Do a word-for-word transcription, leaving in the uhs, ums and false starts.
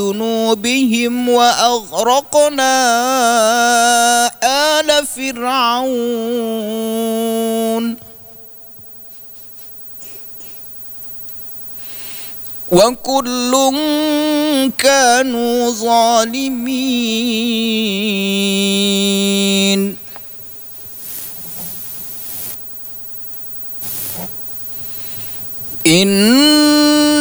ذنوبهم وأغرقنا آل فرعون وكل كانوا ظالمين. إن